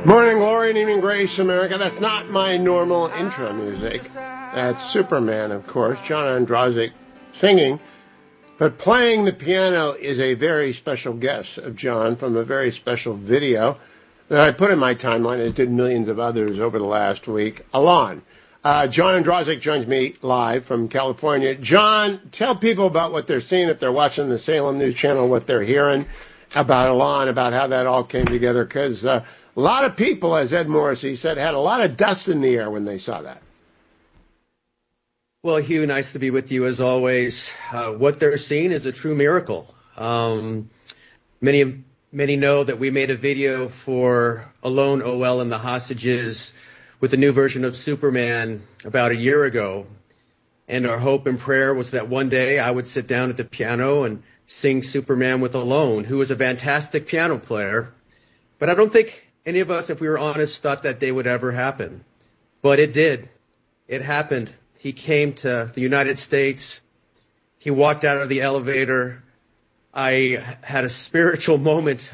Morning glory and evening grace, America. That's not my normal intro music. That's Superman, of course, John Androzik singing. But playing the piano is a very special guest of John from a very special video that I put in my timeline, as did millions of others over the last week. Alon. John Androzik joins me live from California. John, tell people about what they're seeing if they're watching the Salem News Channel, what they're hearing about Alon, about how that all came together, because a lot of people, as Ed Morrissey said, had a lot of dust in the air when they saw that. Well, Hugh, nice to be with you as always. What they're seeing is a true miracle. Many know that we made a video for Alon OL and the Hostages with a new version of Superman about a year ago. And our hope and prayer was that one day I would sit down at the piano and sing Superman with Alon, who was a fantastic piano player. But I don't think any of us, if we were honest, thought that day would ever happen. But it did. It happened. He came to the United States. He walked out of the elevator. I had a spiritual moment,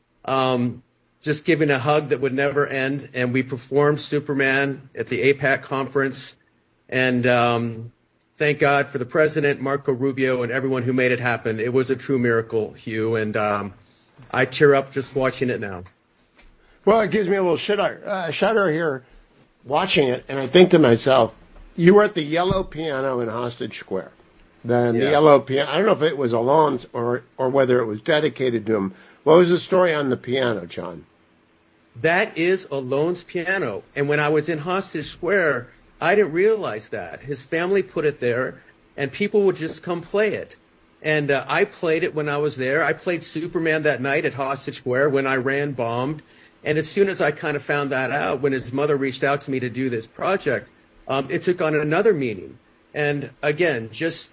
just giving a hug that would never end. And we performed Superman at the AIPAC conference. And thank God for the president, Marco Rubio, and everyone who made it happen. It was a true miracle, Hugh. And I tear up just watching it now. Well, it gives me a little shudder here watching it. And I think to myself, you were at the yellow piano in Hostage Square. The yellow piano, I don't know if it was Alon's or whether it was dedicated to him. What was the story on the piano, John? That is Alon's piano. And when I was in Hostage Square, I didn't realize that. His family put it there, and people would just come play it. And I played it when I was there. I played Superman that night at Hostage Square when Iran bombed. And as soon as I kind of found that out, when his mother reached out to me to do this project, it took on another meaning. And again,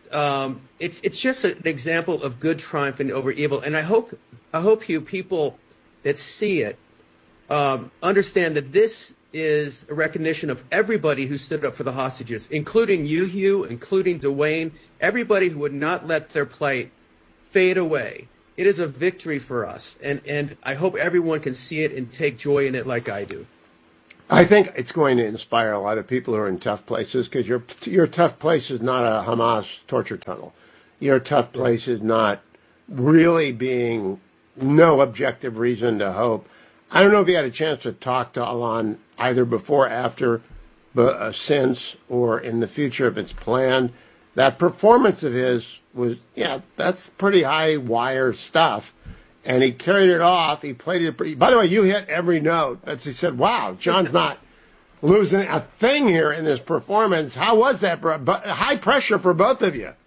it's just an example of good triumphing over evil. And I hope you people that see it understand that this is a recognition of everybody who stood up for the hostages, including you, Hugh, including Dwayne, everybody who would not let their plight fade away. It is a victory for us. And I hope everyone can see it and take joy in it like I do. I think it's going to inspire a lot of people who are in tough places, because your tough place is not a Hamas torture tunnel. Your tough place is not really being no objective reason to hope. I don't know if you had a chance to talk to Alon either before, after, but since, or in the future if it's planned. That performance of his was, that's pretty high wire stuff. And he carried it off. He played it. By the way, you hit every note. As he said, wow, John's not losing a thing here in this performance. How was that? High pressure for both of you.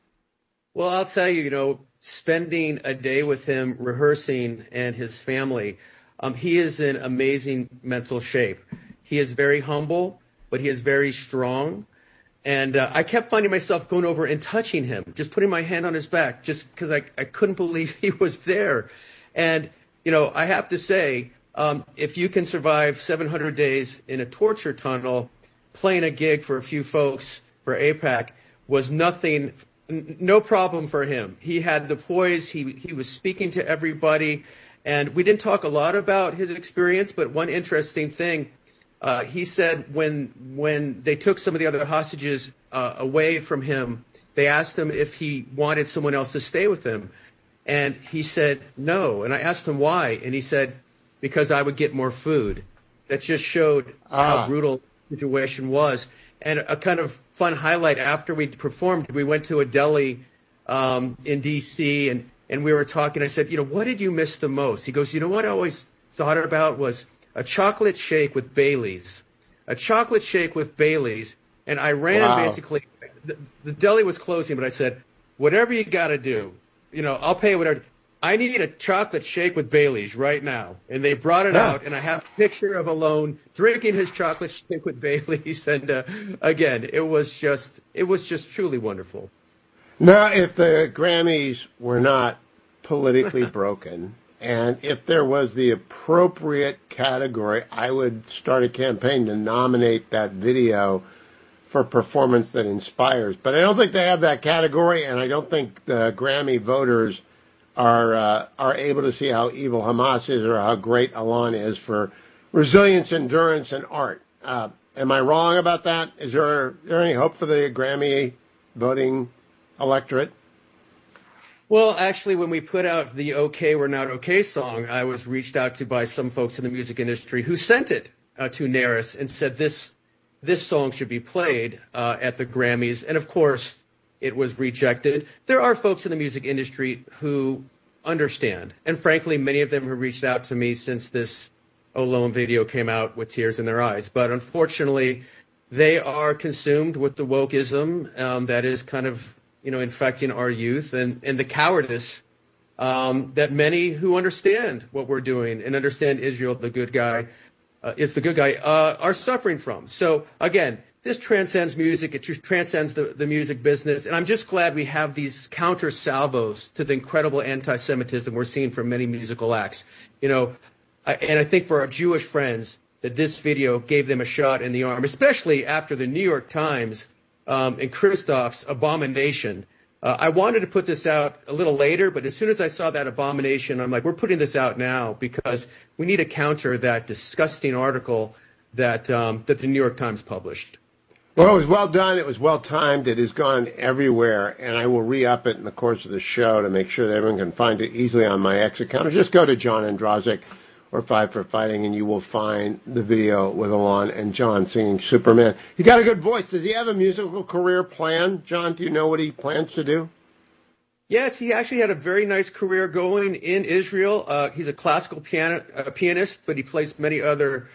Well, I'll tell you, spending a day with him rehearsing and his family, he is in amazing mental shape. He is very humble, but he is very strong. And I kept finding myself going over and touching him, just putting my hand on his back, just because I couldn't believe he was there. And, I have to say, if you can survive 700 days in a torture tunnel, playing a gig for a few folks for AIPAC was no problem for him. He had the poise. He was speaking to everybody. And we didn't talk a lot about his experience, but one interesting thing, he said when they took some of the other hostages away from him, they asked him if he wanted someone else to stay with him. And he said no. And I asked him why. And he said, because I would get more food. That just showed how brutal the situation was. And a kind of fun highlight, after we performed, we went to a deli in D.C. and we were talking. I said, what did you miss the most? He goes, what I always thought about was a chocolate shake with Baileys. A chocolate shake with Baileys. And I ran basically. The deli was closing, but I said, whatever you got to do, I'll pay whatever. I need a chocolate shake with Baileys right now. And they brought it out, and I have a picture of Alon drinking his chocolate shake with Baileys. And again, it was just truly wonderful. Now, if the Grammys were not politically broken, and if there was the appropriate category, I would start a campaign to nominate that video for performance that inspires. But I don't think they have that category, and I don't think the Grammy voters are able to see how evil Hamas is or how great Alon is for resilience, endurance, and art. Am I wrong about that? Is there any hope for the Grammy voting electorate? Well, actually, when we put out the "Okay, We're Not Okay" song, I was reached out to by some folks in the music industry who sent it to NARAS and said this song should be played at the Grammys. And of course, it was rejected. There are folks in the music industry who understand. And frankly, many of them have reached out to me since this Alone video came out with tears in their eyes. But unfortunately, they are consumed with the wokeism that is kind of infecting our youth and the cowardice that many who understand what we're doing and understand Israel, the good guy, is the good guy, are suffering from. So again, this transcends music. It transcends the music business. And I'm just glad we have these counter salvos to the incredible anti-Semitism we're seeing from many musical acts. And I think for our Jewish friends that this video gave them a shot in the arm, especially after the New York Times and Christoph's abomination. I wanted to put this out a little later, but as soon as I saw that abomination, I'm like, we're putting this out now because we need to counter that disgusting article that the New York Times published. Well, it was well done. It was well timed. It has gone everywhere, and I will re-up it in the course of the show to make sure that everyone can find it easily on my X account. Or just go to John Androzek or Five for Fighting, and you will find the video with Alon and John singing Superman. He got a good voice. Does he have a musical career planned? John, do you know what he plans to do? Yes, he actually had a very nice career going in Israel. He's a classical pianist, but he plays many other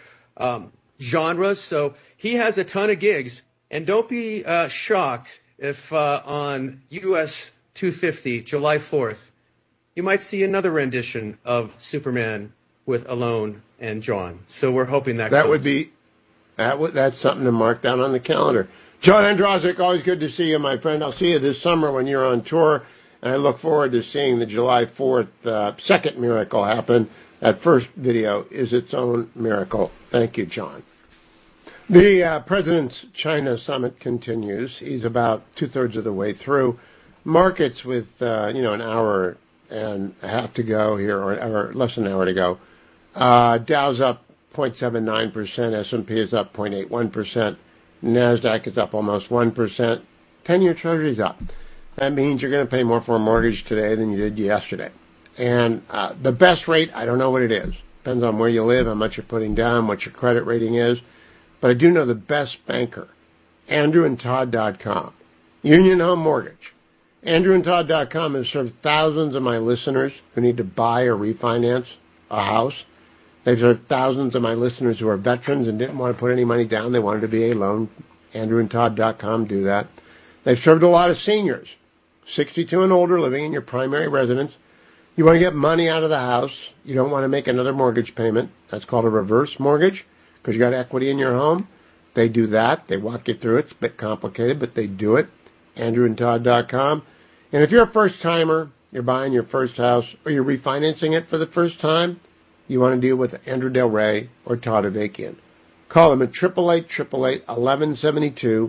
genres. So he has a ton of gigs. And don't be shocked if on US 250, July 4th, you might see another rendition of Superman with Alon and John. So we're hoping that would be that's something to mark down on the calendar. John Androzek, always good to see you, my friend. I'll see you this summer when you're on tour, and I look forward to seeing the July 4th second miracle happen. That first video is its own miracle. Thank you, John. The President's China Summit continues. He's about two-thirds of the way through. Markets with, an hour and a half to go here, or less than an hour to go. Dow's up 0.79%. S&P is up 0.81%. NASDAQ is up almost 1%. 10-year Treasury's up. That means you're going to pay more for a mortgage today than you did yesterday. And the best rate, I don't know what it is. Depends on where you live, how much you're putting down, what your credit rating is. But I do know the best banker, AndrewandTodd.com. Union Home Mortgage. AndrewandTodd.com has served thousands of my listeners who need to buy or refinance a house. They've served thousands of my listeners who are veterans and didn't want to put any money down. They wanted to be alone. AndrewandTodd.com do that. They've served a lot of seniors, 62 and older, living in your primary residence. You want to get money out of the house. You don't want to make another mortgage payment. That's called a reverse mortgage because you got equity in your home. They do that. They walk you through it. It's a bit complicated, but they do it. AndrewandTodd.com. And if you're a first-timer, you're buying your first house, or you're refinancing it for the first time, you want to deal with Andrew Del Rey or Todd Avakian. Call them at 888-888-1172,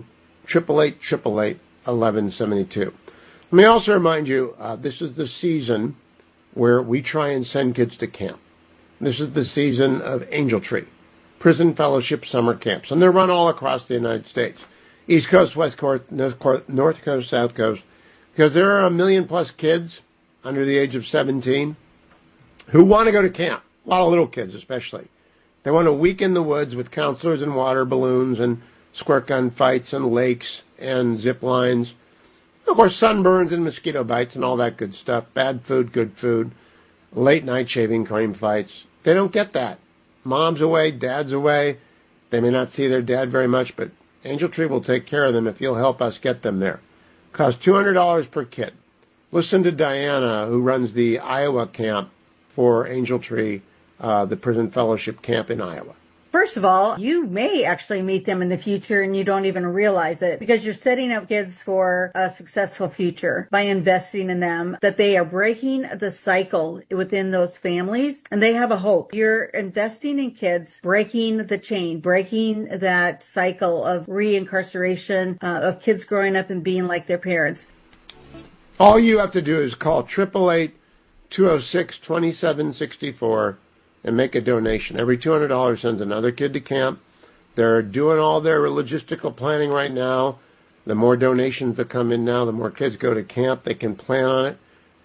888-888-1172. Let me also remind you, this is the season where we try and send kids to camp. This is the season of Angel Tree, prison fellowship summer camps, and they're run all across the United States. East Coast, West Coast, North Coast, South Coast, because there are 1 million plus kids under the age of 17 who want to go to camp. A lot of little kids especially. They want a week in the woods with counselors and water balloons and squirt gun fights and lakes and zip lines. Of course, sunburns and mosquito bites and all that good stuff. Bad food, good food. Late night shaving cream fights. They don't get that. Mom's away, dad's away. They may not see their dad very much, but Angel Tree will take care of them if you'll help us get them there. Costs $200 per kid. Listen to Diana, who runs the Iowa camp for Angel Tree, the prison fellowship camp in Iowa. First of all, you may actually meet them in the future and you don't even realize it because you're setting up kids for a successful future by investing in them, that they are breaking the cycle within those families and they have a hope. You're investing in kids, breaking the chain, breaking that cycle of reincarceration, of kids growing up and being like their parents. All you have to do is call 888-206-2764 and make a donation. Every $200 sends another kid to camp. They're doing all their logistical planning right now. The more donations that come in now, the more kids go to camp. They can plan on it.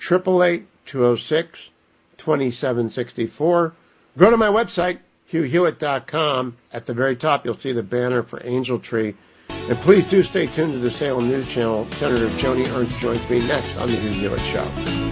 888-206-2764. Go to my website, HughHewitt.com. At the very top, you'll see the banner for Angel Tree. And please do stay tuned to the Salem News Channel. Senator Joni Ernst joins me next on the Hugh Hewitt Show.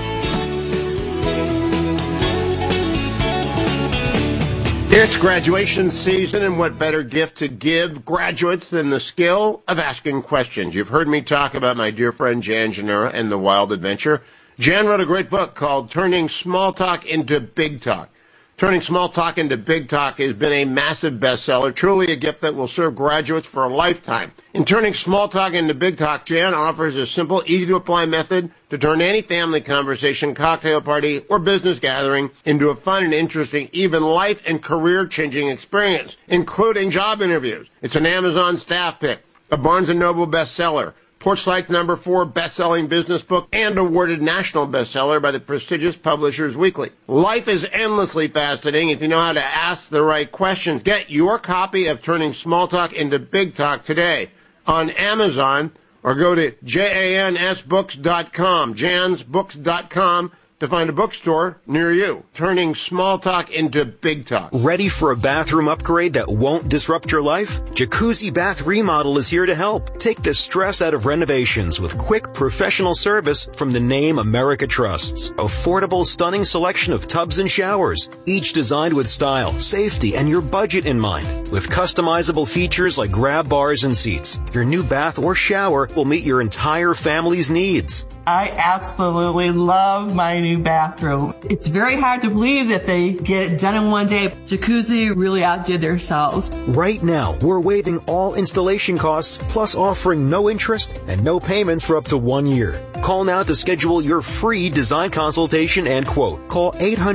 It's graduation season, and what better gift to give graduates than the skill of asking questions? You've heard me talk about my dear friend Jan Genera and the Wild Adventure. Jan wrote a great book called Turning Small Talk into Big Talk. Turning Small Talk into Big Talk has been a massive bestseller, truly a gift that will serve graduates for a lifetime. In Turning Small Talk into Big Talk, Jan offers a simple, easy-to-apply method to turn any family conversation, cocktail party, or business gathering into a fun and interesting, even life and career-changing experience, including job interviews. It's an Amazon staff pick, a Barnes & Noble bestseller, Porchlight's #4 best-selling business book, and awarded national bestseller by the prestigious Publishers Weekly. Life is endlessly fascinating if you know how to ask the right questions. Get your copy of Turning Small Talk into Big Talk today on Amazon, or go to jansbooks.com, jansbooks.com, to find a bookstore near you. Turning Small Talk into Big Talk. Ready for a bathroom upgrade that won't disrupt your life? Jacuzzi Bath Remodel is here to help. Take the stress out of renovations with quick professional service from the name America trusts. Affordable, stunning selection of tubs and showers, each designed with style, safety, and your budget in mind. With customizable features like grab bars and seats, your new bath or shower will meet your entire family's needs. I absolutely love my new bathroom. It's very hard to believe that they get it done in one day. Jacuzzi really outdid themselves. Right now, we're waiving all installation costs, plus offering no interest and no payments for up to 1 year. Call now to schedule your free design consultation and quote. Call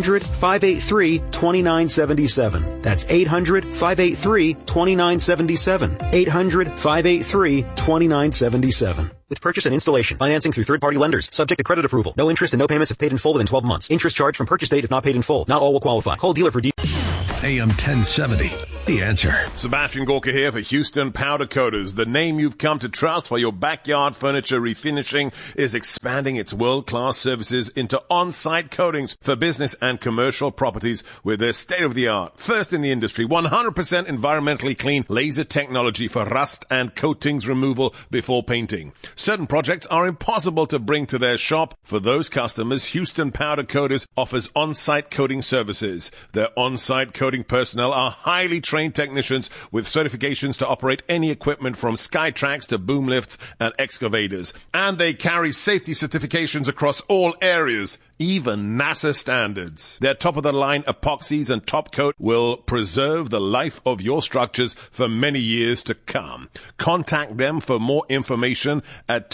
800-583-2977. That's 800-583-2977. 800-583-2977. With purchase and installation, financing through third-party lenders, subject to credit approval. No interest and no payments if paid in full within 12 months. Interest charged from purchase date if not paid in full. Not all will qualify. Call dealer for AM 1070. The Answer. Sebastian Gorka here for Houston Powder Coaters. The name you've come to trust for your backyard furniture refinishing is expanding its world-class services into on-site coatings for business and commercial properties with their state-of-the-art, first in the industry, 100% environmentally clean laser technology for rust and coatings removal before painting. Certain projects are impossible to bring to their shop. For those customers, Houston Powder Coaters offers on-site coating services. Their on-site coating personnel are highly trained technicians with certifications to operate any equipment from Skytrax to boom lifts and excavators. And they carry safety certifications across all areas, even NASA standards. Their top-of-the-line epoxies and top coat will preserve the life of your structures for many years to come. Contact them for more information at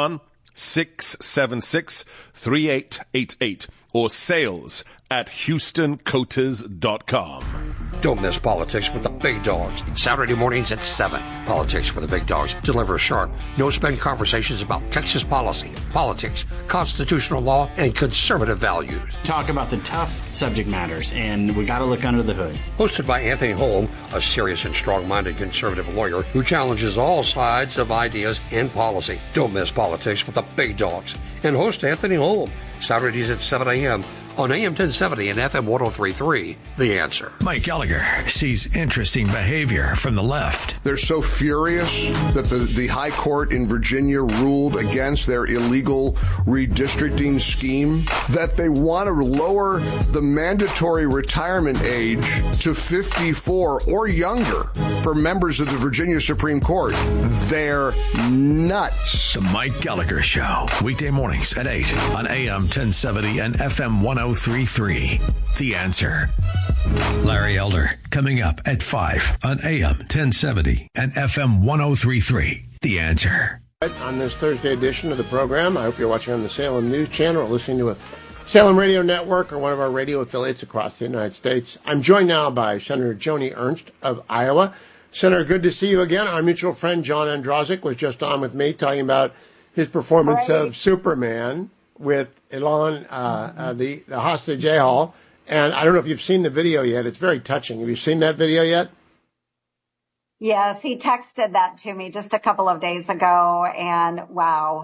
281-676-3888 or sales at HoustonCoaters.com. Don't miss Politics with the Big Dogs. Saturday mornings at 7. Politics with the Big Dogs deliver sharp, no-spin conversations about Texas policy, politics, constitutional law, and conservative values. Talk about the tough subject matters, and we got to look under the hood. Hosted by Anthony Holm, a serious and strong-minded conservative lawyer who challenges all sides of ideas and policy. Don't miss Politics with the Big Dogs. And host Anthony Holm, Saturdays at 7 a.m. on AM 1070 and FM 103.3, The Answer. Mike Gallagher sees interesting behavior from the left. They're so furious that the High Court in Virginia ruled against their illegal redistricting scheme that they want to lower the mandatory retirement age to 54 or younger for members of the Virginia Supreme Court. They're nuts. The Mike Gallagher Show, weekday mornings at 8 on AM 1070 and FM 103.3. The Answer. Larry Elder coming up at 5 on AM 1070 and FM 103.3. The Answer. On this Thursday edition of the program, I hope you're watching on the Salem News Channel or listening to a Salem Radio Network or one of our radio affiliates across the United States. I'm joined now by Senator Joni Ernst of Iowa. Senator, good to see you again. Our mutual friend John Androzek was just on with me talking about his performance of Superman with Elon, the hostage A-Hall, And I don't know if you've seen the video yet. It's very touching. Have you seen that video yet? Yes, he texted that to me just a couple of days ago, and wow,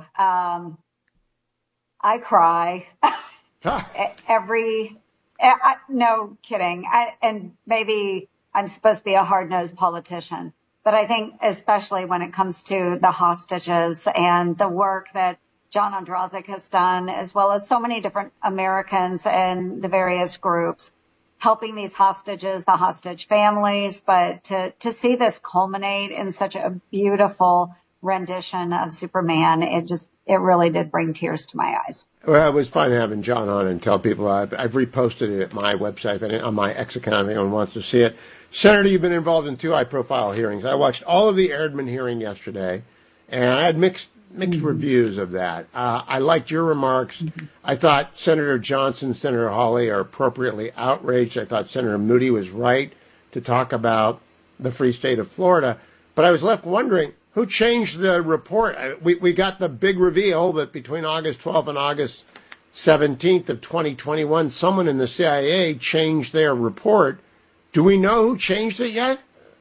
I cry no kidding. And maybe I'm supposed to be a hard-nosed politician, but I think especially when it comes to the hostages and the work that John Ondrasik has done, as well as so many different Americans and the various groups, helping these hostages, the hostage families, but to see this culminate in such a beautiful rendition of Superman, it really did bring tears to my eyes. Well, it was fun having John on and tell people. I've reposted it at my website and on my X account if anyone wants to see it. Senator, you've been involved in 2 high-profile hearings. I watched all of the Erdman hearing yesterday, and I had mixed reviews of that. I liked your remarks. I thought Senator Johnson, Senator Hawley are appropriately outraged. I thought Senator Moody was right to talk about the free state of Florida. But I was left wondering, who changed the report? We got the big reveal that between August 12th and August 17th of 2021, someone in the CIA changed their report. Do we know who changed it yet?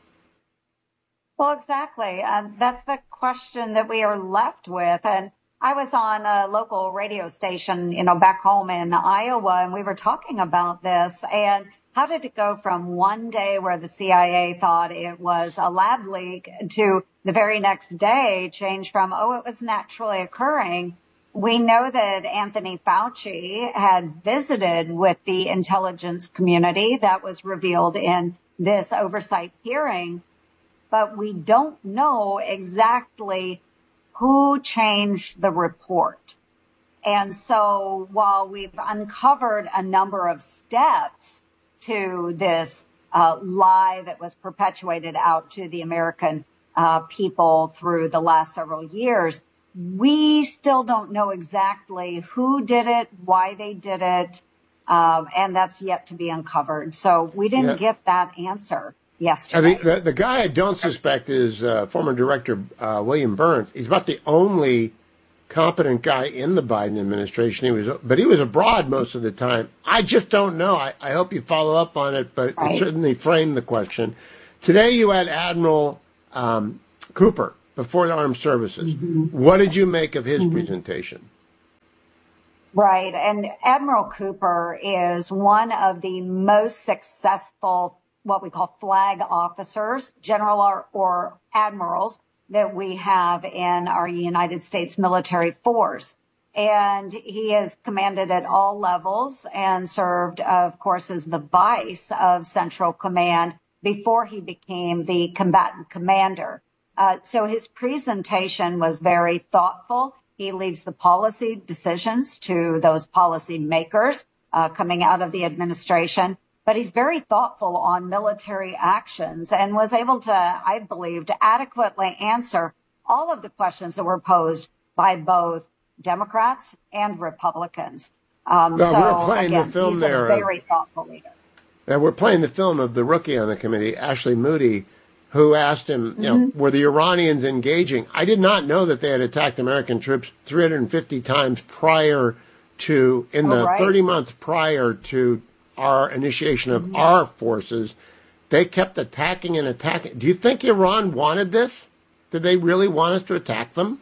Well, exactly. That's the question that we are left with. And I was on a local radio station, back home in Iowa, and we were talking about this. And how did it go from one day where the CIA thought it was a lab leak to the very next day change from, it was naturally occurring? We know that Anthony Fauci had visited with the intelligence community. That was revealed in this oversight hearing. But we don't know exactly who changed the report. And so while we've uncovered a number of steps to this lie that was perpetuated out to the American people through the last several years, we still don't know exactly who did it, why they did it, and that's yet to be uncovered. So we didn't get that answer yesterday. The guy I don't suspect is former Director William Burns. He's about the only competent guy in the Biden administration. But he was abroad most of the time. I just don't know. I hope you follow up on it, but it certainly framed the question. Today you had Admiral Cooper before the Armed Services. What did you make of his presentation? Right. And Admiral Cooper is one of the most successful, what we call flag officers, general or admirals, that we have in our United States military force. And he has commanded at all levels and served, of course, as the vice of Central Command before he became the combatant commander. So his presentation was very thoughtful. He leaves the policy decisions to those policy makers coming out of the administration. But he's very thoughtful on military actions and was able to, I believe, to adequately answer all of the questions that were posed by both Democrats and Republicans. We're playing the film he's there. A very thoughtful leader. We're playing the film of the rookie on the committee, Ashley Moody, who asked him, were the Iranians engaging? I did not know that they had attacked American troops 350 times prior to, in the 30 months prior to our initiation of our forces. They kept attacking and attacking. Do you think Iran wanted this? Did they really want us to attack them?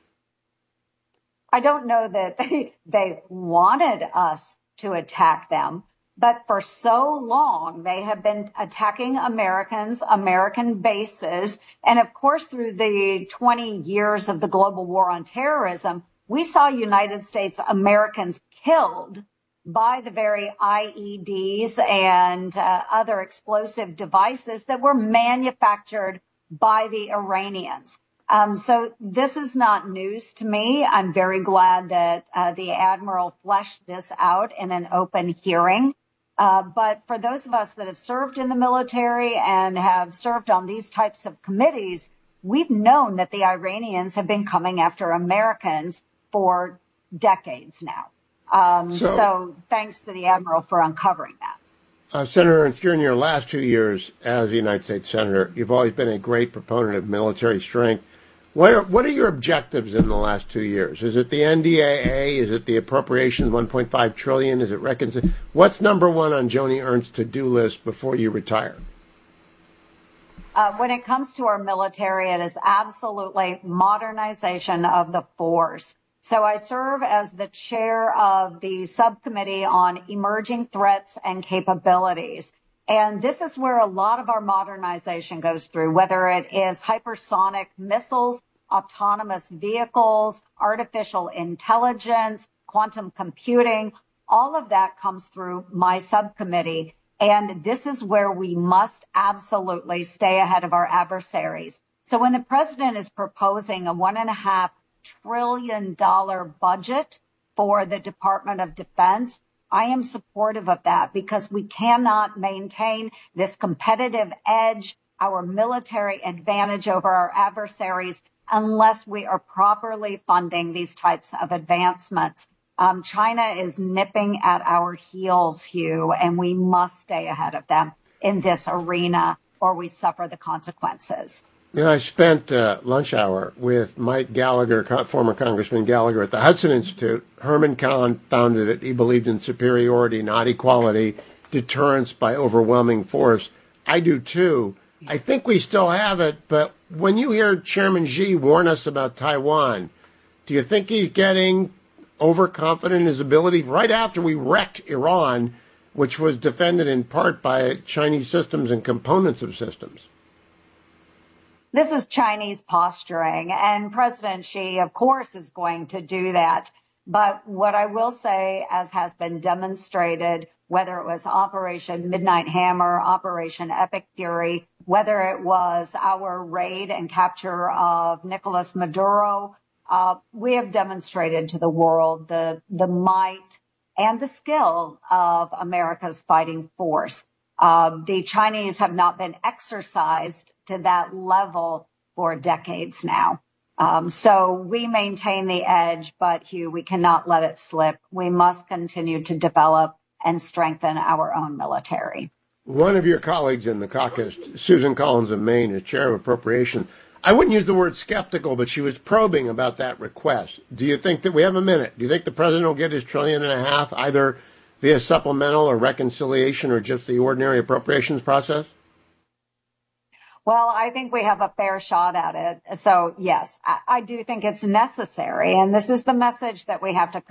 I don't know that they wanted us to attack them, but for so long they have been attacking Americans, American bases. And of course, through the 20 years of the global war on terrorism, we saw United States Americans killed by the very IEDs and other explosive devices that were manufactured by the Iranians. So this is not news to me. I'm very glad that the Admiral fleshed this out in an open hearing. But for those of us that have served in the military and have served on these types of committees, we've known that the Iranians have been coming after Americans for decades now. So thanks to the Admiral for uncovering that. Senator Ernst, during your last 2 years as a United States Senator, you've always been a great proponent of military strength. What are your objectives in the last 2 years? Is it the NDAA? Is it the appropriations, $1.5 trillion? Is it reconciliation? What's number one on Joni Ernst's to-do list before you retire? When it comes to our military, it is absolutely modernization of the force. So I serve as the chair of the subcommittee on emerging threats and capabilities. And this is where a lot of our modernization goes through, whether it is hypersonic missiles, autonomous vehicles, artificial intelligence, quantum computing. All of that comes through my subcommittee. And this is where we must absolutely stay ahead of our adversaries. So when the president is proposing a $1.5 trillion budget for the Department of Defense, I am supportive of that because we cannot maintain this competitive edge, our military advantage over our adversaries, unless we are properly funding these types of advancements. China is nipping at our heels, Hugh, and we must stay ahead of them in this arena or we suffer the consequences. You know, I spent lunch hour with Mike Gallagher, former Congressman Gallagher at the Hudson Institute. Herman Kahn founded it. He believed in superiority, not equality, deterrence by overwhelming force. I do too. I think we still have it, but when you hear Chairman Xi warn us about Taiwan, do you think he's getting overconfident in his ability right after we wrecked Iran, which was defended in part by Chinese systems and components of systems? This is Chinese posturing, and President Xi, of course, is going to do that. But what I will say, as has been demonstrated, whether it was Operation Midnight Hammer, Operation Epic Fury, whether it was our raid and capture of Nicolas Maduro, we have demonstrated to the world the might and the skill of America's fighting force. The Chinese have not been exercised to that level for decades now. So we maintain the edge, but Hugh, we cannot let it slip. We must continue to develop and strengthen our own military. One of your colleagues in the caucus, Susan Collins of Maine, is chair of appropriations. I wouldn't use the word skeptical, but she was probing about that request. Do you think that we have a minute? Do you think the president will get his $1.5 trillion either via supplemental or reconciliation or just the ordinary appropriations process? Well, I think we have a fair shot at it. So, yes, I do think it's necessary. And this is the message that we have to